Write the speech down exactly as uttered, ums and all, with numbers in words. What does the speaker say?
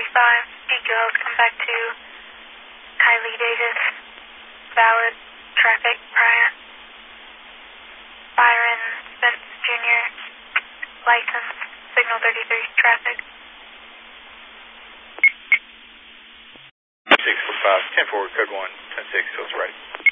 five, Eagle, come back to Kylie Davis, valid traffic prior. Byron Spence Junior, license, signal thirty-three, traffic. six four five, ten forward, code one, ten six, feels right.